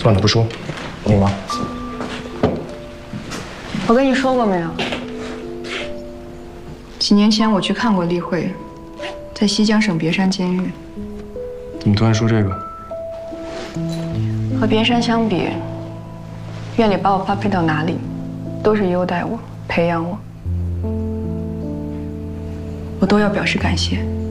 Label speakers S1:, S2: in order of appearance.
S1: 算了，不说。你忙。
S2: 我跟你说过没有？几年前我去看过例会，在西江省别山监狱。
S1: 怎么突然说这个？
S2: 和别山相比，院里把我发配到哪里，都是优待我、培养我，我都要表示感谢。